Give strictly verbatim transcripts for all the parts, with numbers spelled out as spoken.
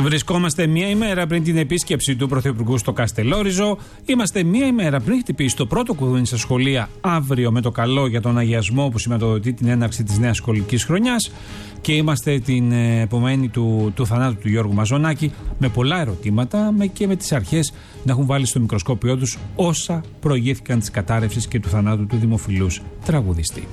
Βρισκόμαστε μία ημέρα πριν την επίσκεψη του Πρωθυπουργού στο Καστελόριζο. Είμαστε μία ημέρα πριν χτυπήσει το πρώτο κουδούνι στα σχολεία αύριο με το καλό για τον αγιασμό που σηματοδοτεί την έναρξη της νέας σχολικής χρονιάς. Και είμαστε την επομένη του, του θανάτου του Γιώργου Μαζονάκη με πολλά ερωτήματα με και με τις αρχές να έχουν βάλει στο μικροσκόπιό τους όσα προηγήθηκαν της κατάρρευσης και του θανάτου του δημοφιλούς τραγουδιστή.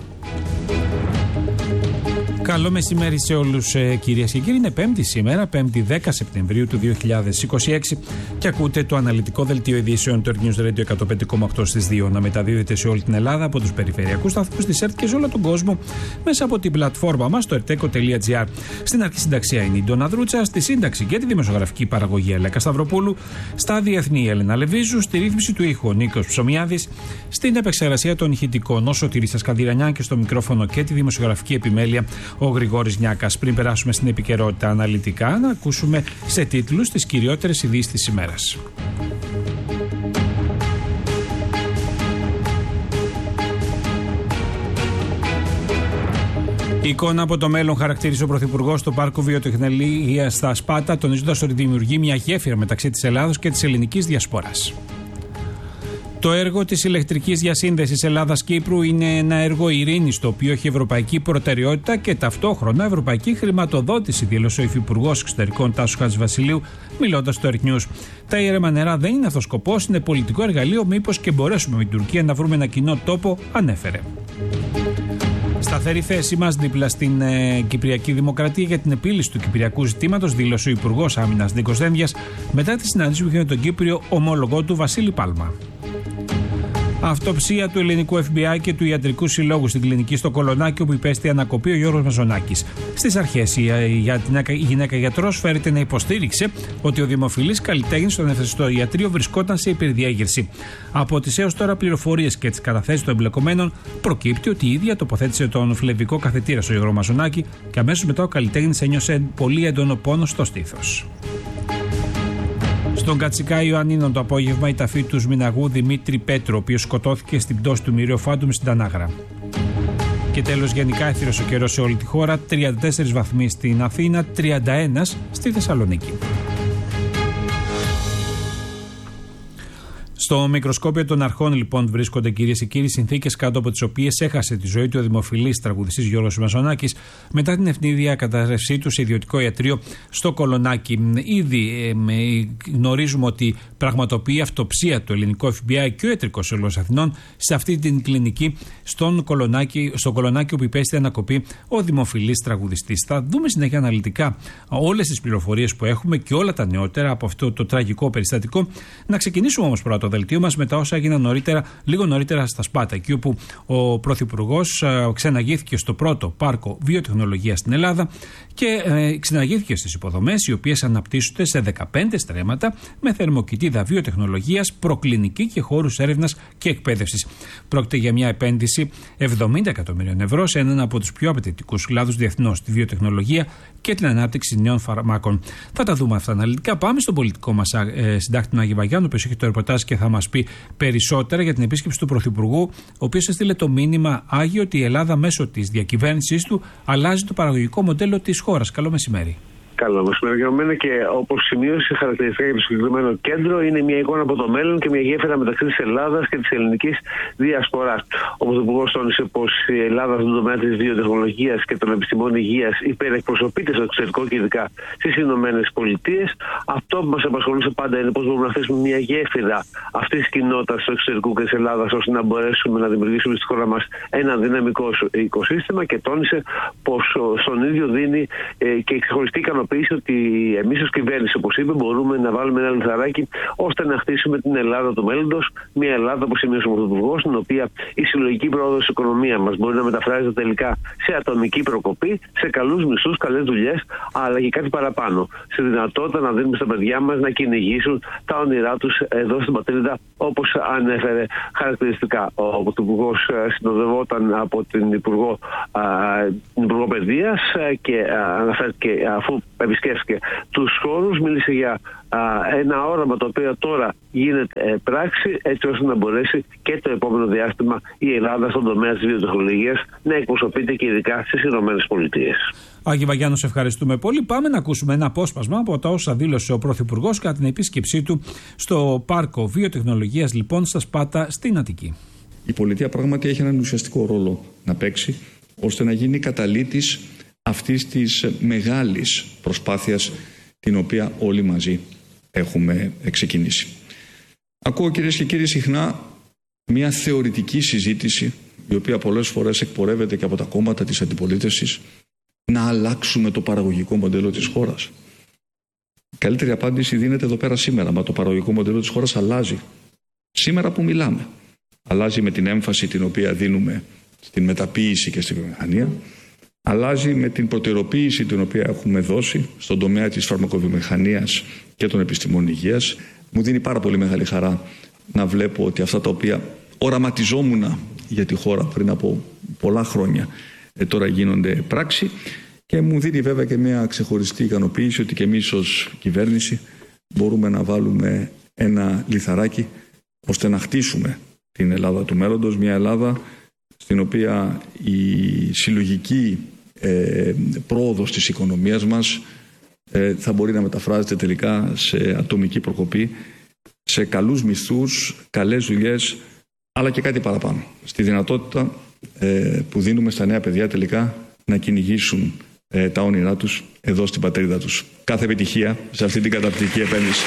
Καλό μεσημέρι σε όλους, ε, κυρίες και κύριοι. Είναι Πέμπτη σήμερα, Πέμπτη δέκα Σεπτεμβρίου του δύο χιλιάδες είκοσι έξι, και ακούτε το αναλυτικό δελτίο ειδήσεων του Earth News Radio εκατόν πέντε κόμμα οκτώ στις δύο να μεταδίδεται σε όλη την Ελλάδα από τους περιφερειακούς σταθμούς της ΕΡΤ και σε όλο τον κόσμο μέσα από την πλατφόρμα μας, το ερτέκο τελεία τζι άρ. Στην αρχισυνταξία είναι η Ντόνα Δρούτσα, στη σύνταξη και τη δημοσιογραφική παραγωγή Αλέκα Σταυροπούλου, στα διεθνή Έλενα Λεβίζου, στη ρύθμιση του ήχου Νίκος Ψωμιάδης, στην επεξεργασία των ηχητικών ο Σωτήρης Ασκανδυρανιά και στο μικρόφωνο και τη δημοσιογραφική επιμέλεια ο Γρηγόρης Νιάκας. Πριν περάσουμε στην επικαιρότητα αναλυτικά, να ακούσουμε σε τίτλους τις κυριότερες ειδήσεις της ημέρας. Η εικόνα από το μέλλον χαρακτήρισε ο Πρωθυπουργός στο Πάρκο Βιοτεχνολογίας στα Σπάτα, τονίζοντας ότι δημιουργεί μια γέφυρα μεταξύ της Ελλάδος και της ελληνικής διασπόρας. Το έργο της ηλεκτρικής διασύνδεσης Ελλάδας-Κύπρου είναι ένα έργο ειρήνης, το οποίο έχει ευρωπαϊκή προτεραιότητα και ταυτόχρονα ευρωπαϊκή χρηματοδότηση, δήλωσε ο Υφυπουργός Εξωτερικών Τάσος Χατζηβασιλείου, μιλώντας στο Earth News. Τα ήρεμα νερά δεν είναι αυτός σκοπός, είναι πολιτικό εργαλείο, μήπως και μπορέσουμε με την Τουρκία να βρούμε ένα κοινό τόπο, ανέφερε. Σταθερή θέση μας δίπλα στην ε, Κυπριακή Δημοκρατία για την επίλυση του κυπριακού ζητήματος, δήλωσε ο Υπουργός Άμυνας Νίκος Δένδιας μετά τη συνάντηση που είχε με τον Κύπριο ομόλογό του Βασίλη Πάλμα. Αυτοψία του ελληνικού εφ μπι άι και του Ιατρικού Συλλόγου στην κλινική στο Κολονάκι, όπου υπέστη ανακοπή ο Γιώργος Μαζονάκης. Στις αρχές, η, η, η γυναίκα γιατρός φέρεται να υποστήριξε ότι ο δημοφιλής καλλιτέχνης στον εθνικό ιατρείο βρισκόταν σε υπερδιέγερση. Από τις έως τώρα πληροφορίες και τις καταθέσεις των εμπλεκομένων, προκύπτει ότι η ίδια τοποθέτησε τον φλεβικό καθετήρα στο Γιώργο Μαζονάκη και αμέσως μετά ο καλλιτέχνης ένιωσε πολύ έντονο πόνο στο στήθος. Στον Κατσικά Ιωαννίνων το απόγευμα η ταφή του Σμιναγού Δημήτρη Πέτρου, ο οποίος σκοτώθηκε στην πτώση του Μυριό Φάντουμ στην Τανάγρα. Και τέλος, γενικά έθυρος ο καιρός σε όλη τη χώρα, τριάντα τέσσερις βαθμοί στην Αθήνα, τριάντα ένα στη Θεσσαλονίκη. Στο μικροσκόπιο των αρχών, λοιπόν, βρίσκονται, κυρίες και κύριοι, συνθήκες κάτω από τις οποίες έχασε τη ζωή του ο δημοφιλής τραγουδιστής Γιώργος Μαζονάκης μετά την ευνίδια κατάρρευσή του σε ιδιωτικό ιατρείο στο Κολονάκι. Ήδη ε, γνωρίζουμε ότι πραγματοποιεί αυτοψία το ελληνικό εφ μπι άι και ο Ιατρικός Σύλλογος Αθηνών σε αυτή την κλινική στον Κολονάκι, στο Κολονάκι, όπου υπέστη ανακοπή ο δημοφιλής τραγουδιστής. Θα δούμε συνέχεια αναλυτικά όλες τις πληροφορίες που έχουμε και όλα τα νεότερα από αυτό το τραγικό περιστατικό. Να ξεκινήσουμε όμως πρώτα το δελτίο μας με τα όσα έγιναν νωρίτερα, λίγο νωρίτερα στα Σπάτα, εκεί όπου ο Πρωθυπουργός ε, ξεναγήθηκε στο πρώτο πάρκο βιοτεχνολογίας στην Ελλάδα και ε, ξεναγήθηκε στις υποδομές, οι οποίες αναπτύσσονται σε δεκαπέντε στρέμματα με θερμοκοιτίδα βιοτεχνολογίας, προκλινική και χώρους έρευνας και εκπαίδευσης. Πρόκειται για μια επένδυση εβδομήντα εκατομμυρίων ευρώ σε έναν από τους πιο απαιτητικούς κλάδους διεθνώς, τη βιοτεχνολογία και την ανάπτυξη νέων φαρμάκων. Θα τα δούμε αυτά αναλυτικά. Πάμε στον πολιτικό μας ε, συντάκτη Άγιο Βαγιάννου, ο οποίος έχει το ρεπορτάζ και θα μας πει περισσότερα για την επίσκεψη του Πρωθυπουργού, ο οποίος έστειλε το μήνυμα Άγιο ότι η Ελλάδα μέσω της διακυβέρνησής του αλλάζει το παραγωγικό μοντέλο της χώρας. Καλό μεσημέρι. Καλό μεσημέρι, και όπως σημείωσε, χαρακτηριστικά για το συγκεκριμένο κέντρο είναι μια εικόνα από το μέλλον και μια γέφυρα μεταξύ της Ελλάδας και της ελληνικής διασποράς. Ο Πρωθυπουργός τόνισε πως η Ελλάδα στον τομέα της βιοτεχνολογίας και των επιστημών υγείας υπερεκπροσωπείται στο εξωτερικό και ειδικά στις Ηνωμένες Πολιτείες. Αυτό που μας απασχολούσε πάντα είναι πώς μπορούμε να θέσουμε μια γέφυρα αυτής της κοινότητας του εξωτερικού και της Ελλάδας, ώστε να μπορέσουμε να δημιουργήσουμε στη χώρα μας ένα δυναμικό οικοσύστημα, και τόνισε πως στον ίδιο δίνει και ξεχωριστή ικανοποίηση ότι εμείς ως κυβέρνηση, όπως είπε, μπορούμε να βάλουμε ένα λιθαράκι ώστε να χτίσουμε την Ελλάδα του μέλλοντος. Μια Ελλάδα, όπως σημείωσε ο Πρωθυπουργός, στην οποία η συλλογική πρόοδος της οικονομίας μας μπορεί να μεταφράζεται τελικά σε ατομική προκοπή, σε καλούς μισθούς, καλές δουλειές, αλλά και κάτι παραπάνω. Σε δυνατότητα να δίνουμε στα παιδιά μας να κυνηγήσουν τα όνειρά τους εδώ στην πατρίδα, όπως ανέφερε χαρακτηριστικά. Ο Πρωθυπουργός συνοδευόταν από την Υπουργό, την Υπουργό Παιδείας και αναφέρθηκε, αφού επισκέφθηκε τους χώρους, μίλησε για α, ένα όραμα το οποίο τώρα γίνεται ε, πράξη, έτσι ώστε να μπορέσει και το επόμενο διάστημα η Ελλάδα στον τομέα της βιοτεχνολογίας να εκπροσωπείται και ειδικά στις Ηνωμένες Πολιτείες. Άγιο Βαγιάννο, σε ευχαριστούμε πολύ. Πάμε να ακούσουμε ένα απόσπασμα από τα όσα δήλωσε ο Πρωθυπουργός κατά την επίσκεψή του στο Πάρκο Βιοτεχνολογίας, λοιπόν, στα Σπάτα στην Αττική. Η πολιτεία πράγματι έχει έναν ουσιαστικό ρόλο να παίξει, ώστε να γίνει καταλύτης αυτής της μεγάλης προσπάθειας την οποία όλοι μαζί έχουμε ξεκινήσει. Ακούω, κυρίες και κύριοι, συχνά μια θεωρητική συζήτηση, η οποία πολλές φορές εκπορεύεται και από τα κόμματα της αντιπολίτευσης, να αλλάξουμε το παραγωγικό μοντέλο της χώρας. Η καλύτερη απάντηση δίνεται εδώ πέρα σήμερα, μα το παραγωγικό μοντέλο της χώρας αλλάζει. Σήμερα που μιλάμε, αλλάζει με την έμφαση την οποία δίνουμε στην μεταποίηση και στη βιομηχανία, αλλάζει με την προτεραιοποίηση την οποία έχουμε δώσει στον τομέα της φαρμακοβιομηχανίας και των επιστημών υγείας. Μου δίνει πάρα πολύ μεγάλη χαρά να βλέπω ότι αυτά τα οποία οραματιζόμουν για τη χώρα πριν από πολλά χρόνια ε, τώρα γίνονται πράξη, και μου δίνει βέβαια και μια ξεχωριστή ικανοποίηση ότι και εμείς ως κυβέρνηση μπορούμε να βάλουμε ένα λιθαράκι ώστε να χτίσουμε την Ελλάδα του μέλλοντος, μια Ελλάδα στην οποία η συλλογική ε, πρόοδος της οικονομίας μας ε, θα μπορεί να μεταφράζεται τελικά σε ατομική προκοπή, σε καλούς μισθούς, καλές δουλειές, αλλά και κάτι παραπάνω. Στη δυνατότητα ε, που δίνουμε στα νέα παιδιά τελικά να κυνηγήσουν ε, τα όνειρά τους εδώ στην πατρίδα τους. Κάθε επιτυχία σε αυτή την καταπληκτική επένδυση.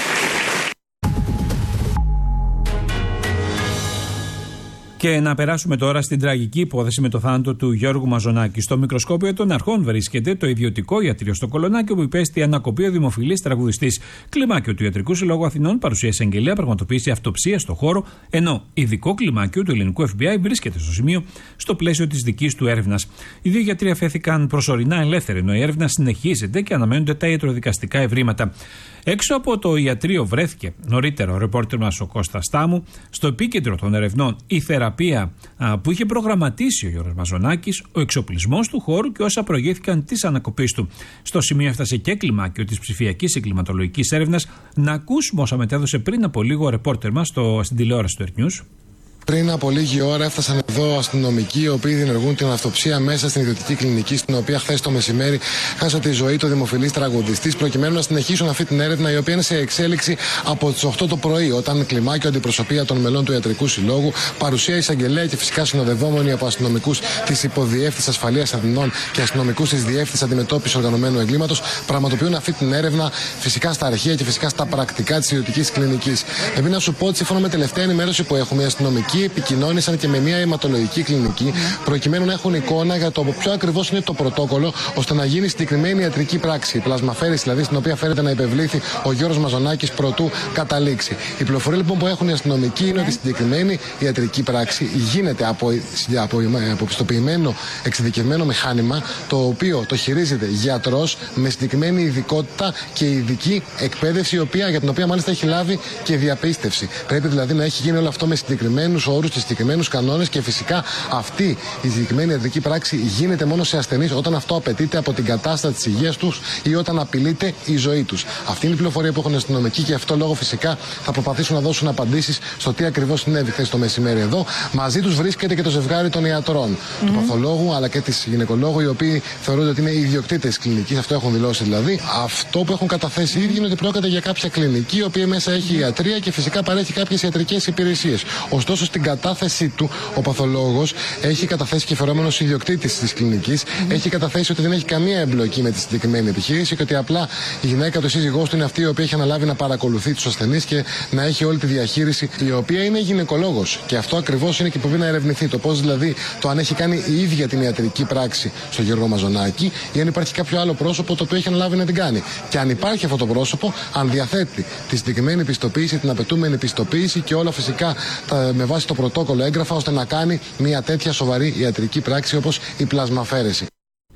Και να περάσουμε τώρα στην τραγική υπόθεση με το θάνατο του Γιώργου Μαζονάκη. Στο μικροσκόπιο των αρχών βρίσκεται το ιδιωτικό ιατρείο στο Κολονάκι, όπου υπέστη ανακοπή ο δημοφιλής τραγουδιστής. Κλιμάκιο του Ιατρικού Συλλόγου Αθηνών παρουσίασε εγγελέα πραγματοποίηση αυτοψία στο χώρο, ενώ ειδικό κλιμάκιο του ελληνικού εφ μπι άι βρίσκεται στο σημείο στο πλαίσιο της δικής του έρευνας. Οι δύο γιατροί αφέθηκαν προσωρινά ελεύθεροι, ενώ η έρευνα συνεχίζεται και αναμένονται τα ιατροδικαστικά ευρήματα. Έξω από το ιατρείο βρέθηκε νωρίτερα ο ρεπόρτερ μας ο Κώστας Στάμου, στο επίκεντρο των ερευνών η θεραπεία α, που είχε προγραμματίσει ο Γιώργος Μαζονάκης, ο εξοπλισμός του χώρου και όσα προηγήθηκαν της ανακοπής του. Στο σημείο έφτασε και κλιμάκιο της ψηφιακής εγκληματολογικής έρευνας. Να ακούσουμε όσα μετέδωσε πριν από λίγο ο ρεπόρτερ μας στο, στην τηλεόραση του Earth News. Πριν από λίγη ώρα έφτασαν εδώ αστυνομικοί, οι οποίοι διενεργούν την αυτοψία μέσα στην ιδιωτική κλινική, στην οποία χθες το μεσημέρι χάσε τη ζωή του δημοφιλής τραγουδιστής, προκειμένου να συνεχίσουν αυτή την έρευνα, η οποία είναι σε εξέλιξη από τις οκτώ το πρωί, όταν κλιμάκιο αντιπροσωπεία των μελών του Ιατρικού Συλλόγου, παρουσία εισαγγελέα και φυσικά συνοδευόμενοι από αστυνομικούς της Υποδιεύθυνσης Ασφαλείας Αθηνών και αστυνομικούς της Διεύθυνσης Αντιμετώπισης Οργανωμένου Εγκλήματος, πραγματοποιούν αυτή την έρευνα φυσικά στα αρχεία και φυσικά στα πρακτικά της ιδιωτικής κλινικής. Επειδή να σου πω ότι σύμφωνα με τελευταία ενημέρωση που έχουμε, οι αστυνομικοί επικοινώνησαν και με μια αιματολογική κλινική, προκειμένου να έχουν εικόνα για το ποιο ακριβώς είναι το πρωτόκολλο, ώστε να γίνει συγκεκριμένη ιατρική πράξη. Η πλασμαφέρηση, δηλαδή, στην οποία φέρεται να υπευλήθη ο Γιώργος Μαζονάκης προτού καταλήξει. Η πληροφορία λοιπόν που έχουν οι αστυνομικοί είναι ότι η συγκεκριμένη ιατρική πράξη γίνεται από, από, από πιστοποιημένο εξειδικευμένο μηχάνημα, το οποίο το χειρίζεται γιατρός με συγκεκριμένη ειδικότητα και ειδική εκπαίδευση, η οποία, για την οποία μάλιστα έχει λάβει και διαπίστευση. Πρέπει δηλαδή να έχει γίνει όλο αυτό με συγκεκριμένους όρους και συγκεκριμένους κανόνες, και φυσικά αυτή η συγκεκριμένη ιατρική πράξη γίνεται μόνο σε ασθενείς όταν αυτό απαιτείται από την κατάσταση της υγείας τους ή όταν απειλείται η ζωή τους. Αυτή είναι η πληροφορία που έχουν οι αστυνομικοί, και αυτό λόγο φυσικά θα προσπαθήσουν να δώσουν απαντήσεις στο τι ακριβώς συνέβη χθες το μεσημέρι εδώ. Μαζί τους βρίσκεται και το ζευγάρι των ιατρών, mm-hmm. του παθολόγου αλλά και της γυναικολόγου, οι οποίοι θεωρούνται ότι είναι οι ιδιοκτήτες κλινικής, αυτό έχουν δηλώσει δηλαδή. Αυτό που έχουν καταθέσει οι ίδιοι είναι ότι πρόκειται για κάποια κλινική, η οποία μέσα έχει ιατρία και φυσικά παρέχει κάποιες ιατρικές υπηρεσίες. Ωστόσο, στην κατάθεσή του, ο παθολόγος έχει καταθέσει, και φερόμενος ιδιοκτήτης της κλινικής, mm-hmm. έχει καταθέσει ότι δεν έχει καμία εμπλοκή με τη συγκεκριμένη επιχείρηση και ότι απλά η γυναίκα του, σύζυγός του, είναι αυτή η οποία έχει αναλάβει να παρακολουθεί τους ασθενείς και να έχει όλη τη διαχείριση, η οποία είναι γυναικολόγος. Και αυτό ακριβώς είναι και που πρέπει να ερευνηθεί. Το πώς δηλαδή, το αν έχει κάνει η ίδια την ιατρική πράξη στο Γιώργο Μαζονάκη, ή αν υπάρχει κάποιο άλλο πρόσωπο το οποίο έχει αναλάβει να την κάνει. Και αν υπάρχει αυτό το πρόσωπο, αν διαθέτει τη συγκεκριμένη πιστοποίηση, την απαιτούμενη πιστοποίηση και όλα φυσικά τα, με βάση το πρωτόκολλο έγγραφα, ώστε να κάνει μια τέτοια σοβαρή ιατρική πράξη όπως η πλασμαφέρεση.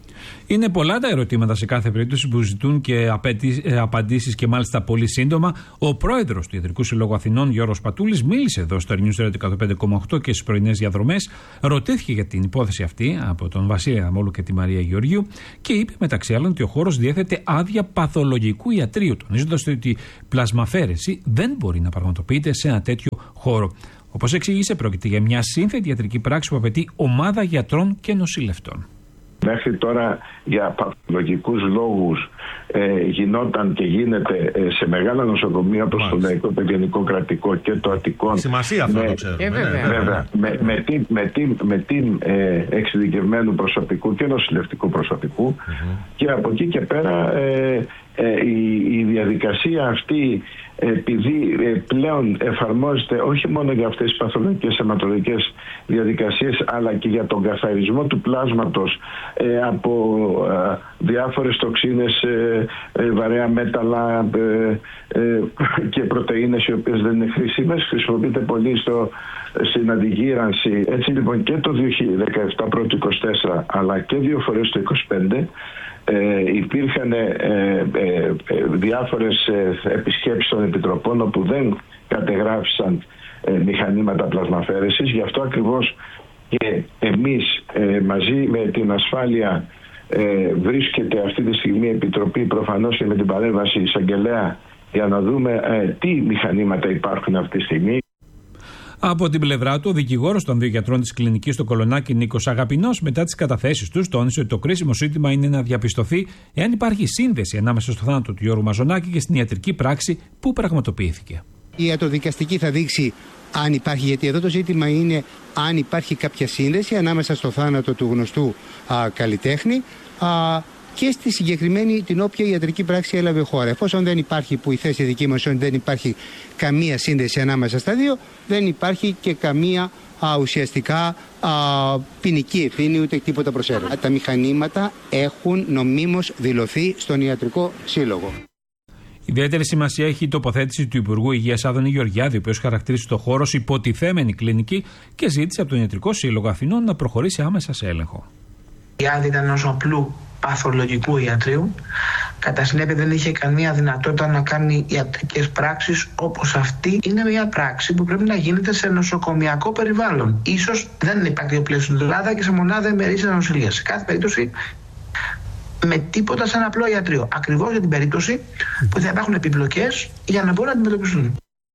Είναι πολλά τα ερωτήματα σε κάθε περίπτωση που ζητούν και απαντήσεις και μάλιστα πολύ σύντομα. Ο πρόεδρος του Ιατρικού Συλλόγου Αθηνών, Γιώργος Πατούλης, μίλησε εδώ στο News Radio εκατόν πέντε κόμμα οκτώ και στις πρωινές διαδρομές. Ρωτήθηκε για την υπόθεση αυτή από τον Βασίλη Αδαμόλου και τη Μαρία Γεωργίου και είπε μεταξύ άλλων ότι ο χώρος διέθετε άδεια παθολογικού ιατρείου, τονίζοντας ότι η πλασμαφαίρεση δεν μπορεί να πραγματοποιείται σε ένα τέτοιο χώρο. Όπως εξήγησε, πρόκειται για μια σύνθετη ιατρική πράξη που απαιτεί ομάδα γιατρών και νοσηλευτών. Μέχρι τώρα για παθολογικούς λόγους ε, γινόταν και γίνεται ε, σε μεγάλα νοσοκομεία όπως το Λαϊκό, το Γενικό Κρατικό και το Αττικό. Σημασία αυτό το ξέρουμε. Ε, βέβαια, βέβαια, με, με την, με την, με την ε, εξειδικευμένου προσωπικού και νοσηλευτικού προσωπικού mm-hmm. και από εκεί και πέρα ε, ε, η, η διαδικασία αυτή, επειδή ε, πλέον εφαρμόζεται όχι μόνο για αυτές τις παθολογικές αιματολογικές διαδικασίες αλλά και για τον καθαρισμό του πλάσματος ε, από ε, διάφορες τοξίνες, ε, ε, βαρέα μέταλλα ε, ε, και πρωτεΐνες οι οποίες δεν είναι χρήσιμες, χρησιμοποιείται πολύ στο, στην αντιγύρανση. Έτσι λοιπόν και το δύο χιλιάδες δεκαεπτά πρώτο είκοσι τέσσερα αλλά και δύο φορές το είκοσι πέντε Ε, υπήρχαν ε, ε, ε, διάφορες ε, επισκέψεις των επιτροπών όπου δεν κατεγράφησαν ε, μηχανήματα πλασμαφέρεσης. Γι' αυτό ακριβώς και εμείς ε, μαζί με την ασφάλεια ε, βρίσκεται αυτή τη στιγμή η Επιτροπή προφανώς και με την παρέμβαση εισαγγελέα για να δούμε ε, τι μηχανήματα υπάρχουν αυτή τη στιγμή. Από την πλευρά του, ο δικηγόρος των δύο γιατρών της κλινικής στο Κολονάκι, Νίκος Αγαπηνός, μετά τις καταθέσεις τους, τόνισε ότι το κρίσιμο ζήτημα είναι να διαπιστωθεί εάν υπάρχει σύνδεση ανάμεσα στο θάνατο του Γιώργου Μαζονάκη και στην ιατρική πράξη που πραγματοποιήθηκε. Η ιατροδικαστική θα δείξει αν υπάρχει, γιατί εδώ το ζήτημα είναι αν υπάρχει κάποια σύνδεση ανάμεσα στο θάνατο του γνωστού α, καλλιτέχνη α, και στη συγκεκριμένη την όποια ιατρική πράξη έλαβε χώρα. Εφόσον δεν υπάρχει, που η θέση δική μας δεν υπάρχει καμία σύνδεση ανάμεσα στα δύο, δεν υπάρχει και καμία α, ουσιαστικά α, ποινική ευθύνη ούτε τίποτα προσέρω. Τα μηχανήματα έχουν νομίμως δηλωθεί στον Ιατρικό Σύλλογο. Ιδιαίτερη σημασία έχει η τοποθέτηση του Υπουργού Υγείας Άδωνη Γεωργιάδη, ο οποίος χαρακτήρισε το χώρο ως υποτιθέμενη κλινική και ζήτησε από τον Ιατρικό Σύλλογο Αθηνών να προχωρήσει άμεσα σε έλεγχο. Η άδεια ήταν ενός απλού παθολογικού ιατρίου. Κατά συνέπεια δεν είχε καμία δυνατότητα να κάνει ιατρικές πράξεις όπως αυτή. Είναι μια πράξη που πρέπει να γίνεται σε νοσοκομιακό περιβάλλον. Ίσως δεν υπάρχει ο πλαίσιο στην Ελλάδα και σε μονάδα ημερήσιας νοσηλείας. Σε κάθε περίπτωση με τίποτα σαν απλό ιατρείο. Ακριβώς για την περίπτωση που θα υπάρχουν επιπλοκές για να μπορούν να αντιμετωπιστούν.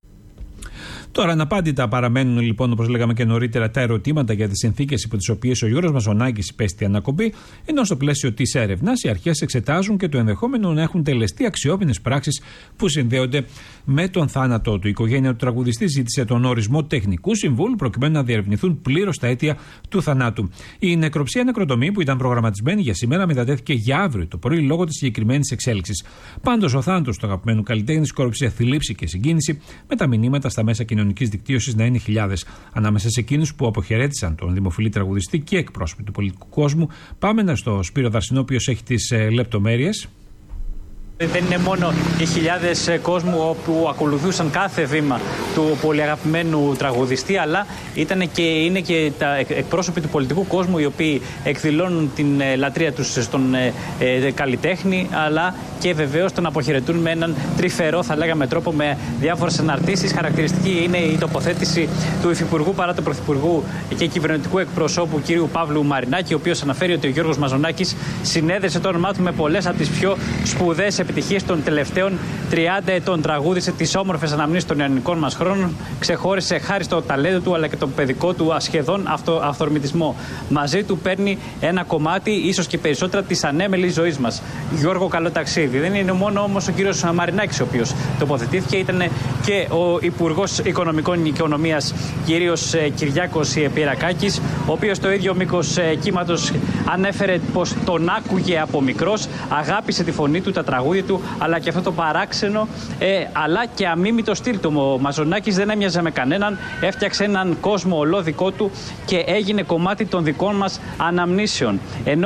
Τώρα, αναπάντητα παραμένουν λοιπόν, όπως λέγαμε και νωρίτερα, τα ερωτήματα για τις συνθήκες υπό τις οποίες ο Γιώργος Μαζονάκης υπέστη ανακοπή, ενώ στο πλαίσιο της έρευνας οι αρχές εξετάζουν και το ενδεχόμενο να έχουν τελεστεί αξιόπινες πράξεις που συνδέονται με τον θάνατό του. Η οικογένεια του τραγουδιστή ζήτησε τον ορισμό τεχνικού συμβούλου προκειμένου να διερευνηθούν πλήρως τα αίτια του θανάτου. Η νεκροψία νεκροτομή που ήταν προγραμματισμένη για σήμερα μετατέθηκε για αύριο το πρωί λόγω της συγκεκριμένης εξέλιξης. Πάντως, ο θάνατος του αγαπημένου καλλιτέχνη σκόρπισε θλίψη και συγκίνηση, με τα μηνύματα στα μέσα κοινωνικής δικτύωσης να είναι χιλιάδες. Ανάμεσα σε εκείνους που αποχαιρέτησαν τον δημοφιλή τραγουδιστή και εκπρόσωποι του πολιτικού κόσμου, πάμε στο Σπύρο Δαρσινό, ο οποίος έχει τις ε, λεπτομέρειες. Δεν είναι μόνο οι χιλιάδες κόσμου που ακολουθούσαν κάθε βήμα του πολυαγαπημένου τραγουδιστή, αλλά ήταν και, είναι και τα εκπρόσωποι του πολιτικού κόσμου οι οποίοι εκδηλώνουν την λατρεία τους στον ε, ε, καλλιτέχνη, αλλά και βεβαίως τον αποχαιρετούν με έναν τρυφερό, θα λέγαμε, τρόπο, με διάφορες αναρτήσεις. Χαρακτηριστική είναι η τοποθέτηση του Υφυπουργού παρά του Πρωθυπουργού και κυβερνητικού εκπροσώπου κ. Παύλου Μαρινάκη, ο οποίος αναφέρει ότι ο Γιώργος Μαζονάκης συνέδεσε το όνομά του με πολλές από τις πιο σπουδαίες επιτυχίες των τελευταίων τριάντα ετών. Τραγούδισε τις όμορφες αναμνήσεις των ελληνικών μας χρόνων, ξεχώρισε χάρη στο ταλέντο του αλλά και το παιδικό του σχεδόν αυτο, αυθορμητισμό. Μαζί του παίρνει ένα κομμάτι, ίσως και περισσότερα, της ανέμελης ζωής μας. Γιώργο, καλό ταξίδι. Δεν είναι μόνο όμως ο κύριος Μαρινάκης ο οποίος τοποθετήθηκε, ήταν και ο Υπουργός Οικονομικών και Οικονομίας κύριος Κυριάκος Πυρακάκης, ο οποίος το ίδιο μήκος κύματος ανέφερε πως τον άκουγε από μικρός, αγάπησε τη φωνή του, τα τραγούδια του, αλλά και αυτό το παράξενο ε, αλλά και αμίμητο στυλ του. Ο Μαζονάκης δεν έμοιαζε με κανέναν, έφτιαξε έναν κόσμο ολό δικό του και έγινε κομμάτι των δικών μας αναμνήσεων. Ενώ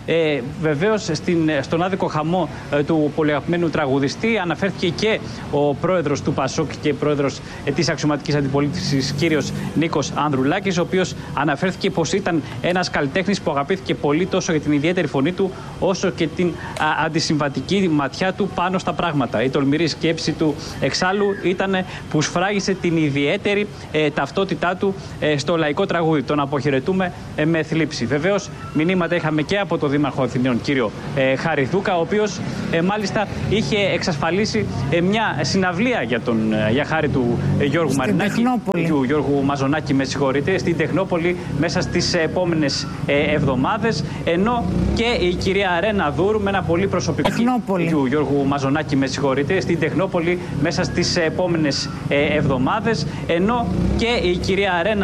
Ε, βεβαίως στον άδικο χαμό ε, του πολυαγαπημένου τραγουδιστή αναφέρθηκε και ο πρόεδρος του ΠΑΣΟΚ και πρόεδρος ε, της αξιωματικής αντιπολίτευσης, κύριος Νίκος Ανδρουλάκης, ο οποίος αναφέρθηκε πως ήταν ένας καλλιτέχνης που αγαπήθηκε πολύ τόσο για την ιδιαίτερη φωνή του, όσο και την α, αντισυμβατική ματιά του πάνω στα πράγματα. Η τολμηρή σκέψη του εξάλλου ήταν που σφράγισε την ιδιαίτερη ε, ταυτότητά του ε, στο λαϊκό τραγούδι. Τον αποχαιρετούμε ε, με θλίψη. Βεβαίως, μηνύματα είχαμε και από τον Δήμαρχο Αθηναίων, κύριο ε, Χάρη Δούκα, ο οποίος ε, μάλιστα είχε εξασφαλίσει ε, μια συναυλία για, τον, ε, για χάρη του ε, Γιώργου στην Μαρινάκη, Τεχνόπολη. του Γιώργου Μαζονάκη, με συγχωρείτε, στην Τεχνόπολη μέσα στις επόμενες ε, εβδομάδες, ενώ και η κυρία Ρένα Δούρου με ένα πολύ προσωπικό του Γιώργου Μαζονάκη, με συγχωρείτε, στην Τεχνόπολη μέσα στις επόμενες ε, εβδομάδες, ενώ και η κυρία Ρένα